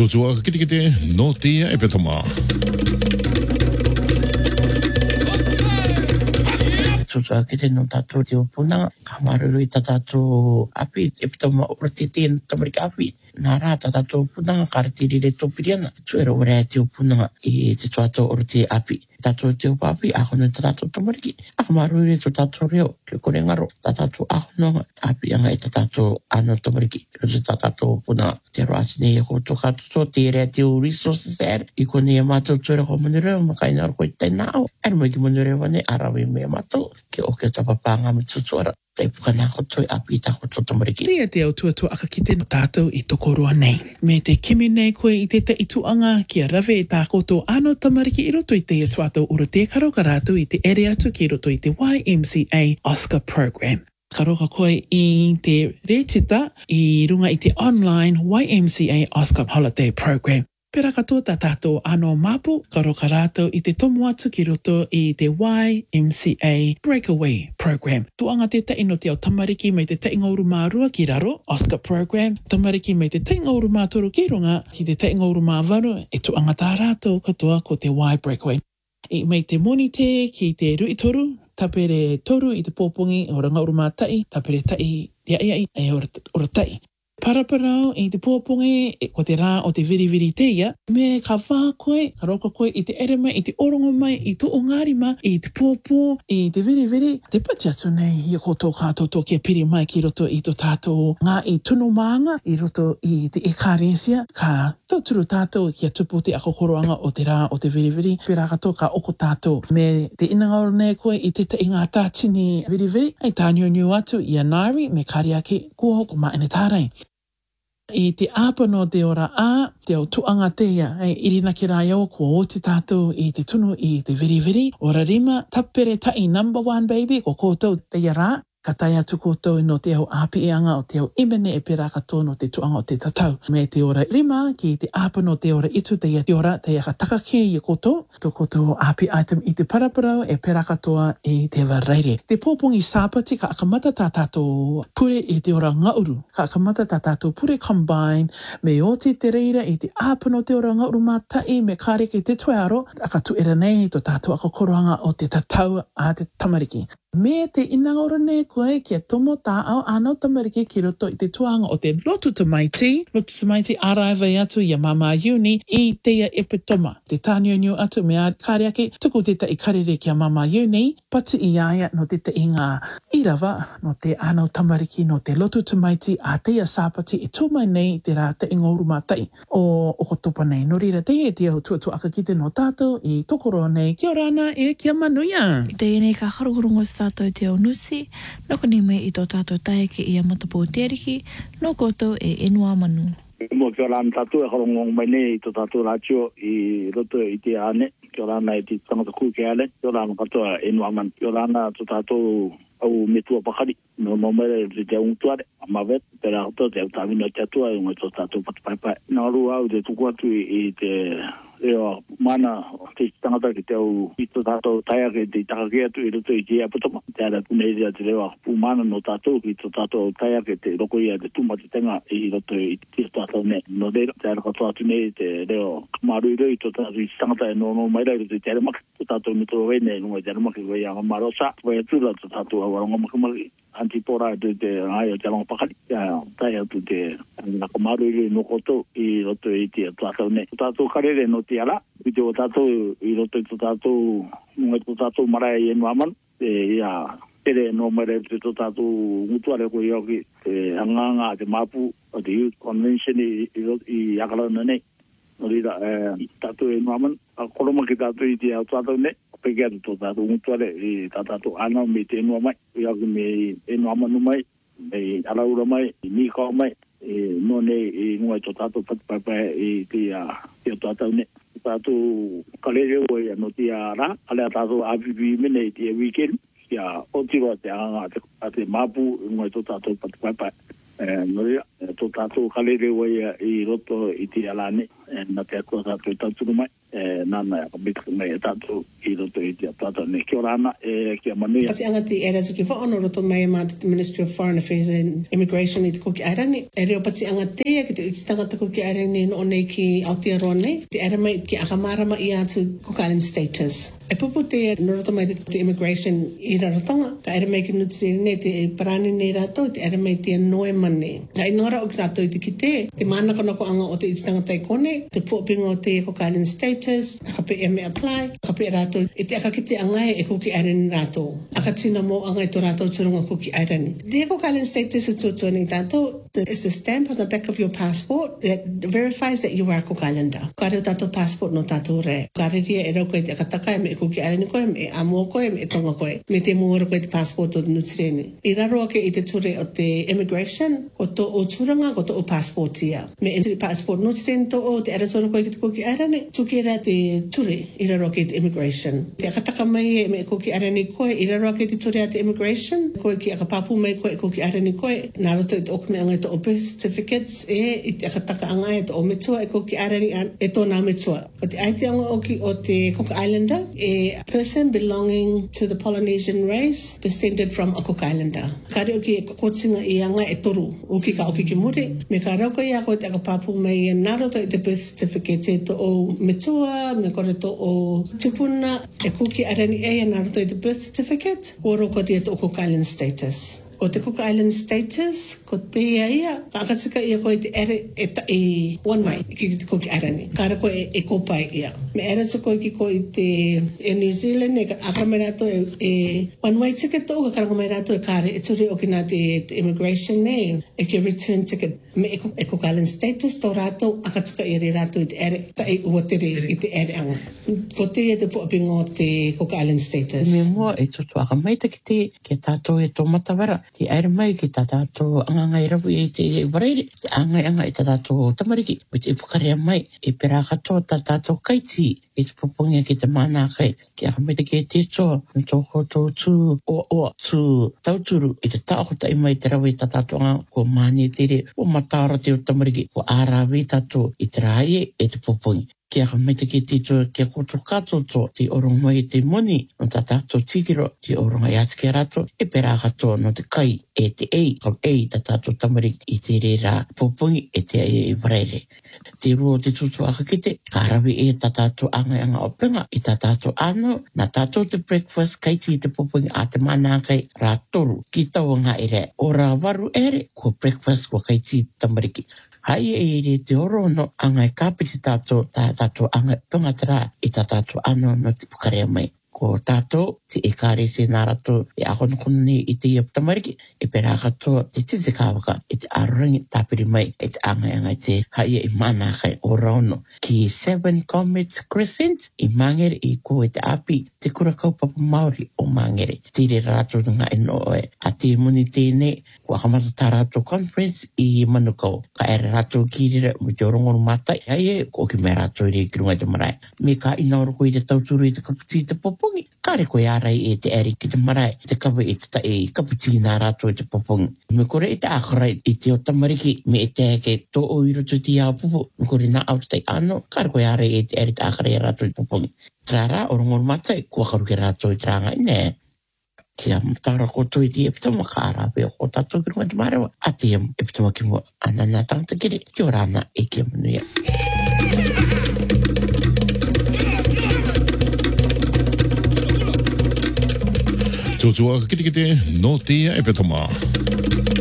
Tutua kite no tia e petama. Tutua kite no tatou te opuna. Kamaruru I tatou api e petama o te tien tamarika api. Nā rā tatou opuna karatiri le topiriana. Tuera ora te opuna I te tuatou o te api. Tatou te opapi ahono tatou tamariki. Akamaruru le tatou reo. Ke kore ngaro tatou ahono api anga I tatou ano tamariki. Roto tatou opuna te roasine e koto katoto te rea te o resources there. I kone e mātou tuera ko manureo makaina aro koe tai nao. Ero mai ki manureo wane arawe mea mātou. Ke o ke tapapanga me tutuara. Te pukana koto api ta koto tamariki. Tia te au tuatua aka kite no tātou I tokoroa nei. Me te kimi nei koe I te te ituanga ki a rave e tā koto ano tamariki I roto I te tuatau uro te karoka rātu I te ere atu ki roto I te YMCA Oscar Program. Karoka koe I te retita I runga I te online YMCA Oscar Holiday Program. Pera katoa tā tātou ano mapu, karoka rātou I te tomu atu ki roto I te YMCA Breakaway Program. Tuanga te taino te au tamariki mai te tainga uru mā rua ki raro, Oscar Program. Tamariki mai te tainga uru mā toro ki runga, ki te tainga uru mā varu, e tuanga tā rātou katoa ko te Y Breakaway. I mai te monite ki te rui toru, tapere toru I te pōpungi o ranga uru mā tai, tapere tai te ai e ora tai. Paraparau I te pōpungi ko te rā o te viriviri teia, me ka whā koe, ka roka koe I te ere mai, I te orongo mai, I te ongari mai, I te pōpō, I te viriviri. Te pati atu nei I koto kātou kia piri mai ki roto I to tātou ngā I tunu maanga, I roto I te ekaresia, ka tauturu tātou kia tupu te akokoroanga o te rā o te viriviri, pera katoa ka oko tātou. Me te inangaro nei koe I te te inga tātini viriviri, ai tāniu atu I a Nairi, me kariake kua hoko maa ene tārai. I te āpano te ora te au tuanga teia, irina ki rā iau kua o te tātou I te tunu I te viriviri. Ora rima, tapere tai number one baby, ko koutou teia rā. Ka tai atu koutou no te au api e anga o te au imene e pera katoa no te tuanga o te tatau. Me te ora rima ki te āpano te ora itu teia te ora teia ka takake I koutou. To koutou api item I te paraparau e pera katoa I te waraire. Te pōpungi sāpati ka akamata tā tātou pure I te ora ngauru. Ka akamata tā tātou pure combine me o te reira I te āpano te ora ngauru mātai me kāreke te tuaro. Aka tuera nei to tātou akokoroanga o te tatau a te tamariki. Me te inangora nei koe kia tomo tā au anau tamariki ki roto I te tuanga o te lotu tamaiti. Lotu tamaiti araiva atu I a mama uni I teia epitoma. Te tāniu atu mea kāreake tuku te ta I karere ki a mama uni. Pati I aia no te te inga irawa no te anau tamariki no te lotu tamaiti a teia sāpati e tūmai nei te rā te ingouru mātai. O kotopa nei. No rira teia e te au tuatu aka kite no tātou I tokoro nei. Kia rāna e kia manuia. I te ene ka harukurungo tātou te o nusi, noko ni me I tō tātou tae ki I a matapo teriki, no koutou e enua manu. Mo kia rāna tātou e harongo mai nei I tō tātou rātio I roto I te ane, kia rāna I te tangata kū ke ale, kia rāna katoa e enua manu, kia rāna tō tātou au metua pakari, no mere te untuare, amavet, pera katoa te au tāwina te atua, ngai tō tātou patapaipai. Nā rua au te tuku atu I te reo mana te tangata ki te au I tō tātou taia ke te takake atu I roto I te apatama. Te ara punei rea te reo pūmana no tātou ki tō tātou taia ke te roko ia te tūmati tenga I roto I te tātou ne. No reira, te ara katoa atu nei te reo marui rei tō tātou I tangata e no mai rai roto I te aramaki. Tō tātou me tō wene nunga I te aramaki wei anga marosa. Wei atula tō tātou awaronga makamaki. Antipora te ai o te alonga pakari. Tai atu te naka marui no koto I roto I te tātou ne. Tō tātou karere no te ala. I te o tātou I roto I tō tātou nunga tō tātou marae I enuaman. Ia tere no mare te tō tātou mutuare ko I auki te anganga te mapu o te Youth Convention I akalana nei. No rira tātou enuaman. A koroma ki tātou I te au tātou ne. Pekea tō tātou mutuare I tātou ana me te enua mai. I auki me enua manu mai. Me alaura mai. I nikao mai. No nei I ngai tō tātou patipaipai I te tātou ne. Tātou kalere o ia no te ara. Alea tātou APP mene I te weekend. Ia otiro te anga a te mapu ngai tō tātou patipaipai. No rea, tō tātou kalere o ia I roto I te alane. Na te atua tātou tāturu mai. nana ka bit me tatu I roto I te tata ne kia rana kia manu Pati anga te era tuki wha ono roto mai ma te Ministry of Foreign Affairs and Immigration I te kuki airani. E reo pati anga te ki te tangata kuki airani no nei ki Aotearoa nei. Te era mai ki akamarama I atu Cook Island status. E pupu te no roto mai te immigration I rarotonga. Ka era mai ki nutiri nei te parani nei rato te era mai te noe mane. Ka inora o ki rato I te kite. Te mana kanako anga o te I tangata I kone. Te puapinga o te Cook Island status. Ka pe e me apply. Ka pe rato I te aka ki te angai e kuki airani rato. Aka tina mo angai to rato turunga kuki airani. The Cook Island status is tutuani tato. It's a stamp on the back of your passport that verifies that you are a Cook Islander. Kare tato passport no tato re. Kare ria e rau koe te akataka e me e kuki airani koe, me e amo koe, me e tonga koe. Me te muara koe te passport o nutirene. I raro ake I te ture o te immigration, ko to o turanga, ko to o passport ia. Me e passport nutirene to o te arasora koe ki te kuki airani, tukera te ture I raro ake te immigration. Te akataka mai e me e kuki airani koe, I raro ake te ture a te immigration, koe ki akapapu mai koe e kuki airani koe, nā roto I te okune anga I te o birth certificates, I te akataka anga I te o metua e kuki airani e tō nā metua. O te aite anga o te Cook Islander, a person belonging to the Polynesian race, descended from a Cook Islander. Kare oki e kokotinga I anga e toru, uki ka oki ki muri, me ka rauka ia koe te akapapu mai e nā roto I te birth certificate e to o metua, me kore to o tupuna, e kuki airani e nā roto I te birth certificate, koro ko te o Cook Island status. Ko te Cook Island status, ko te ia, ka akasika ia koe te ere e one way, ki te kuki airani. Kara koe e kopai ia. Me ere so koe ki koe te New Zealand, e akaramerato e one way ticket o, ka akaramerato e kare, e turi o ki nā te immigration ne, e ki return ticket. Me e Cook Island status, tō rato, akatika I re rato I te ere, ta e ua tere I te ere anga. Ko te e te puapingo te Cook Island status. Me mua e tutu akamaita ki te, ke tātou e tō matawara. Te aere mai ki tā tātou angangai rawu I te waraere, te angai anga I tā tātou tamariki, me te ipukarea mai, e pera katoa tā tātou kaiti, e te popongia ki te mana kai, ki akamita ki te toa, me tō koto tū o tū tauturu, e te tākota I mai te rawu I tā tātou anga, ko mani tere, o matara te o tamariki, ko ārawe tātou I te raie, e te popongi. Ki akamita ki te toa, ki a koto katoto, te oronga I te moni, no tā tātou tigiro, te oronga I atike rato, e pera katoa no te kai, e te ei, kau ei tā tātou tamariki I te re rā popongi, e te ei I waraere. Te rua te tutu akakite, ka rawe e tā tātou angai anga o penga, I tā tātou ano, na tātou te breakfast, kaiti I te popongi a te mana kai rā toru, ki tau ngā ere, o rā waru ere, ko breakfast, ko kaiti tamariki. Hai e re te oro no angai kāpiti tātou, tā tātou angai pengatara I tā tātou ano no te pukarea mai. Ko tātou, te e kāre se nā rato e ahonokono nei I te ia tamariki, e pera katoa te tete kāwaka, e te arorangi tāpiri mai, e te angai te haia I mana kai o rauno. Ki 7 Comets Crescent, I Mangere I koe te api, te kura kaupapa Māori o Mangere. Tire rato ngā eno oe, a te muni tēnei, ko akamata tā rato conference I Manukau. Ka ere rato kirira mo te orongoru matai, haia, ko ki mea rato I re kirungai te marae. Me ka inaoro ko I te tauturu I te kaputi te popongi, kare koe arai e te eri ki te marae, te kawa e te tae kaputi nā rato I te popongi. Me kore I te akarai I te o tamariki, me e te ke tō o I roto ti au pupu, me kore nā au te ano, kare koe arai e te eri te akarai rato I te popongi. Trara, orongoru matai, kua karuke rato I te ranga I ne. Kia mtara koto I te epitama ka arawe o tātou ki runga te marewa. A te epitama ki mua anana tangata kere, ki o rana e kia manuia. Tutua kite no tia epitama.